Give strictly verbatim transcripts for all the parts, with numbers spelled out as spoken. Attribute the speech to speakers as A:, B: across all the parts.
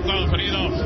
A: Estados Unidos,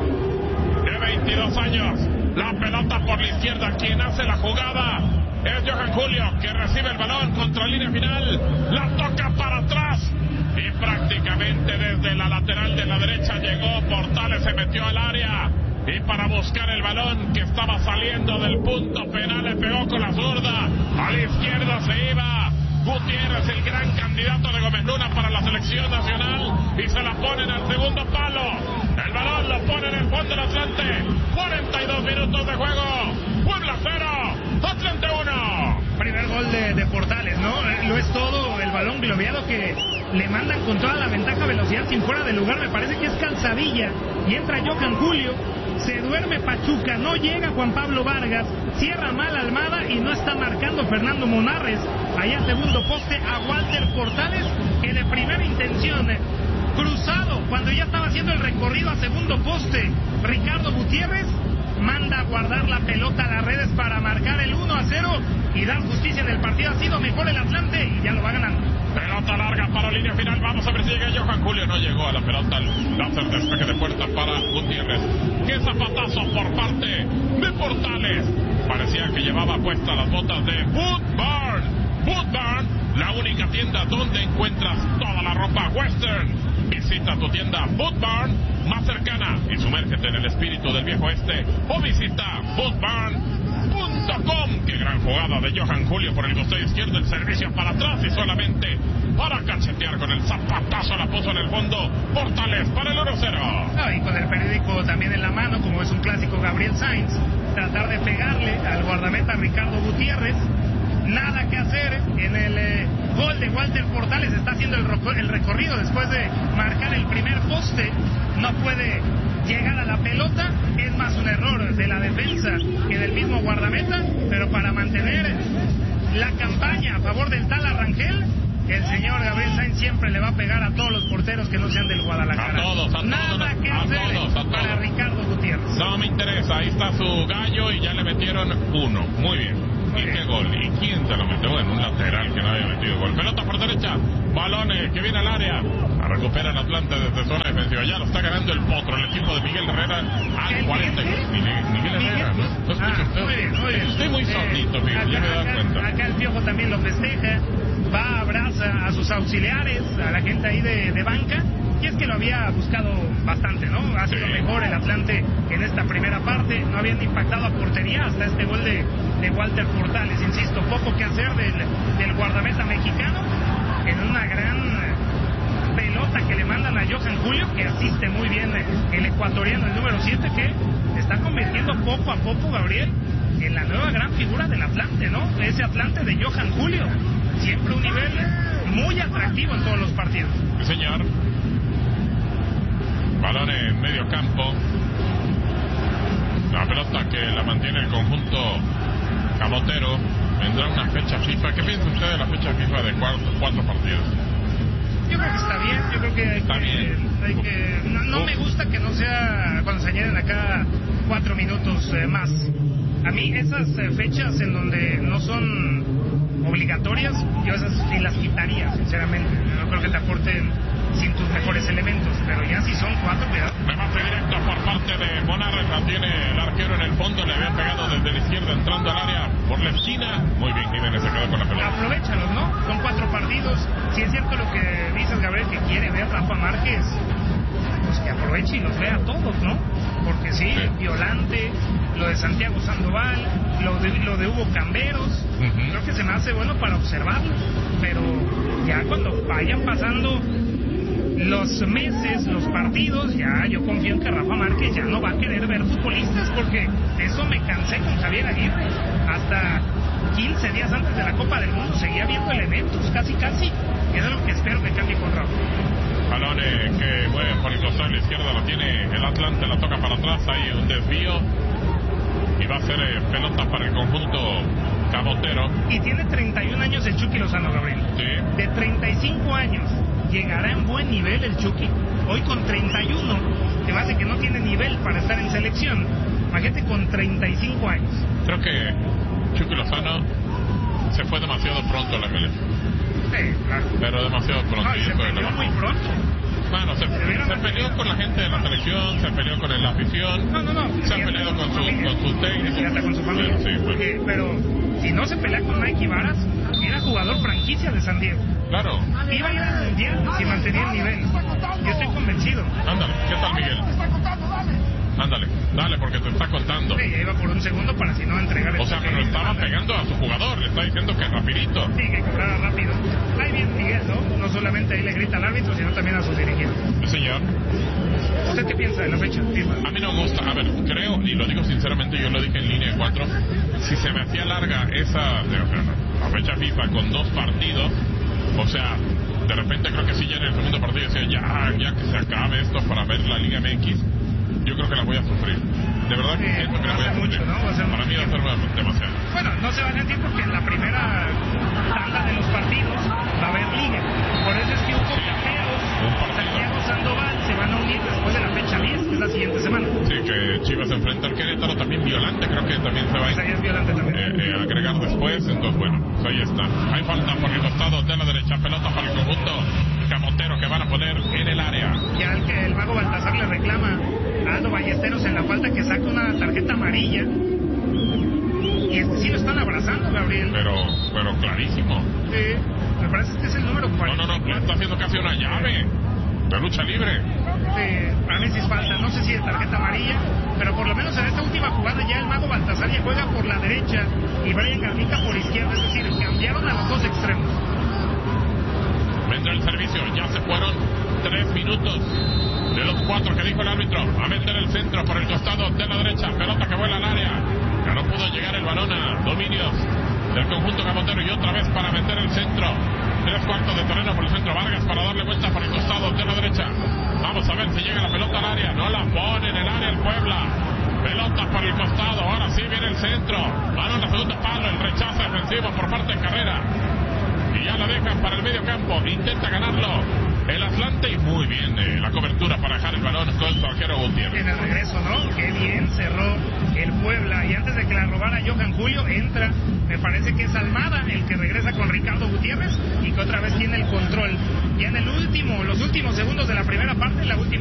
A: de veintidós años. La pelota por la izquierda, quien hace la jugada es Johan Julio, que recibe el balón contra la línea final, la toca para atrás y prácticamente desde la lateral de la derecha llegó Portales, se metió al área y para buscar el balón que estaba saliendo del punto penal le pegó con la zurda, a la izquierda se iba Gutiérrez, el gran candidato de Gómez Luna para la selección nacional, y se la ponen al segundo palo. El balón lo pone en el fondo del Atlante. cuarenta y dos minutos de juego. Puebla cero, Atlante uno.
B: Primer gol de, de Portales, ¿no? Lo es todo, el balón globeado que le mandan con toda la ventaja, velocidad sin fuera de lugar. Me parece que es Calzadilla y entra Johan Julio. Se duerme Pachuca, no llega Juan Pablo Vargas, cierra mal Almada y no está marcando Fernando Monarres. Allá segundo poste a Walter Portales, que de primera intención, cruzado, cuando ya estaba haciendo el recorrido a segundo poste, Ricardo Gutiérrez manda a guardar la pelota a las redes para marcar el uno a cero y dar justicia en el partido. Ha sido mejor el Atlante y ya lo va ganando.
A: Pelota larga para línea final, vamos a ver si llega Johan Julio, no llegó a la pelota, lanza el despeje de puerta para Gutiérrez. ¡Qué zapatazo por parte de Portales! Parecía que llevaba puestas las botas de Boot Barn. Boot Barn, la única tienda donde encuentras toda la ropa western. Visita tu tienda Boot Barn más cercana y sumérgete en el espíritu del viejo este, o visita boot barn punto com. ¡Qué gran jugada de Johan Julio por el costado izquierdo! El servicio para atrás y solamente para cachetear con el zapatazo la puso en el fondo Portales para el uno cero.
B: No, y con el periódico también en la mano, como es un clásico, Gabriel Sainz tratar de pegarle al guardameta Ricardo Gutiérrez. Nada que hacer en el eh, gol de Walter Portales. Está haciendo el, el recorrido después de marcar el primer poste. No puede llegar a la pelota. Es más un error de la defensa que del mismo guardameta. Pero para mantener la campaña a favor del Tala Rangel, el señor Gabriel Sainz siempre le va a pegar a todos los porteros que no sean del Guadalajara.
A: A todos, a
B: Nada
A: todos,
B: que
A: a
B: hacer
A: todos, a todos.
B: para Ricardo Gutiérrez.
A: No me interesa, ahí está su gallo y ya le metieron uno. Muy bien. ¿Y qué gol? ¿Y quién se lo metió? Bueno, un lateral que no había metido gol. Pelota por derecha, balones que viene al área. La recupera el Atlante desde zona defensiva. Ya lo está ganando el potro, el equipo de Miguel Herrera al cuarenta. Miguel, Miguel Herrera, ¿no? ¿No escucha usted?
B: Muy bien, muy bien.
A: Estoy muy sordito, Miguel,
B: acá,
A: ya me he dado
B: acá,
A: cuenta.
B: Acá el Piojo también lo festeja. Va, abraza a sus auxiliares, a la gente ahí de, de banca. Y es que lo había buscado bastante, ¿no? Ha sido
A: sí.
B: mejor el Atlante en esta primera parte. No habían impactado a portería hasta este gol de, de Walter Portales. Insisto, poco que hacer del, del guardameta mexicano en una gran pelota que le mandan a Johan Julio, que asiste muy bien el ecuatoriano, el número siete, que se está convirtiendo poco a poco, Gabriel, en la nueva gran figura del Atlante, ¿no? Ese Atlante de Johan Julio. Siempre un nivel muy atractivo en todos los partidos.
A: Sí, señor. Balón en medio campo. La pelota que la mantiene el conjunto camotero. Vendrá una fecha FIFA. ¿Qué piensa usted de la fecha FIFA de cuatro, cuatro partidos?
B: Yo creo que está bien. Yo creo que hay
A: está
B: que...
A: Bien.
B: Hay que no no me gusta que no sea cuando se añaden acá cuatro minutos eh, más. A mí esas eh, fechas en donde no son obligatorias, yo esas sí las quitaría, sinceramente. No creo que te aporten sin tus mejores elementos, pero ya si son cuatro, cuidado.
A: Remate directo por parte de Monarres, la tiene el arquero en el fondo, le había pegado desde la izquierda entrando al área por la esquina. Muy bien, Jiménez se quedó con la pelota.
B: Aprovéchalos, ¿no? Son cuatro partidos. Si es cierto lo que dices, Gabriel, que quiere ver Rafa Márquez, pues que aproveche y los vea a todos, ¿no? Porque sí, sí. Violante, lo de Santiago Sandoval, lo de, lo de Hugo Camberos, uh-huh. Creo que se me hace bueno para observarlo, pero ya cuando vayan pasando los meses, los partidos, ya yo confío en que Rafa Márquez ya no va a querer ver futbolistas, porque eso me cansé con Javier Aguirre. Hasta quince días antes de la Copa del Mundo seguía viendo elementos, casi casi, y eso es lo que espero que cambie con Rafa.
A: Balón eh, que mueve por el costado izquierdo, lo tiene el Atlante, la toca para atrás, hay un desvío y va a ser eh, pelota para el conjunto camotero.
B: Y tiene treinta y un años el Chucky Lozano, Gabriel.
A: Sí.
B: De treinta y cinco años, ¿llegará en buen nivel el Chucky? Hoy con treinta y uno, que me hace que no tiene nivel para estar en selección. Imagínate con treinta y cinco años.
A: Creo que Chucky Lozano se fue demasiado pronto a la M L S.
B: Sí, claro.
A: Pero demasiado pronto.
B: No, y se perdió muy pronto.
A: Bueno, se, se peleó con la gente de la selección, se peleó con la afición,
B: no, no, no,
A: se ha peleado con su, con su técnico.
B: Y hasta con su familia.
A: Sí, bueno.
B: Porque, pero si no se pelea con Mikey Varas, era jugador franquicia de San Diego.
A: Claro.
B: Iba a ir al mundial si mantenía el nivel. Yo estoy convencido.
A: Ándale, ¿qué tal, Miguel? Ándale, dale, porque te está contando.
B: Sí, ya iba por un segundo para si no entregar el...
A: O sea, pero estaba pegando a su jugador, le está diciendo que rapidito.
B: Sí, que cobrara rápido. Ahí bien Miguel, ¿no? No solamente ahí le grita al árbitro, sino también a sus dirigidos.
A: Sí, señor.
B: ¿Usted qué piensa de la fecha?
A: A mí no me gusta, a ver, creo, y lo digo sinceramente, yo lo dije en línea cuatro, si se me hacía larga esa, de, o sea, la fecha FIFA con dos partidos, o sea, de repente creo que sí, ya en el segundo partido decía, ya, ya que se acabe esto para ver la Liga M X, yo creo que la voy a sufrir. De verdad que
B: sí,
A: siento que la voy a sufrir.
B: Mucho, ¿no? Va a ser
A: para mí va a ser demasiado.
B: Bueno, no se va a sentir porque en la primera tanda de los partidos va a haber liga. Por eso es que un Caperos, Santiago Sandoval se van a unir después de la fecha diez, que es la siguiente semana.
A: Sí, que Chivas enfrenta al Querétaro, también Violante, creo que también se va a
B: pues Violante también.
A: Eh, eh, agregar después. Entonces, bueno, pues ahí está. Hay falta por el costado de la derecha, pelota para el conjunto camotero que van a poner en el área.
B: Ya el que el mago Baltasar le reclama a Aldo Ballesteros en la falta que saca una tarjeta amarilla. Y este sí lo están abrazando, Gabriel.
A: Pero, pero clarísimo.
B: Sí, me parece que es el número cuarenta.
A: No, no, no, está haciendo casi una llave de lucha libre.
B: Sí, para mí sí es falta, no sé si es tarjeta amarilla, pero por lo menos en esta última jugada ya el mago Baltasar ya juega por la derecha y Brian Garnica por izquierda, es decir, cambiaron a los dos extremos.
A: Vendrá el servicio, ya se fueron tres minutos de los cuatro que dijo el árbitro. A meter el centro por el costado de la derecha, pelota que vuela al área. Ya no pudo llegar el balón a dominios del conjunto camotero y otra vez para meter el centro. Tres cuartos de terreno por el centro, Vargas para darle vuelta por el costado de la derecha. Vamos a ver si llega la pelota al área. No la pone en el área el Puebla. Pelota por el costado, ahora sí viene el centro. Balón a segundo palo, el rechazo defensivo por parte de Carrera. Y ya la dejan para el medio campo. Intenta ganarlo el Atlante y muy bien eh, la cobertura para dejar el balón con el arquero Gutiérrez.
B: En el regreso, ¿no? Qué bien cerró el Puebla. Y antes de que la robara Johan Julio, entra, me parece que es Almada el que regresa con Ricardo Gutiérrez y que otra vez tiene el control. Ya en el último, los últimos segundos de la primera parte, la última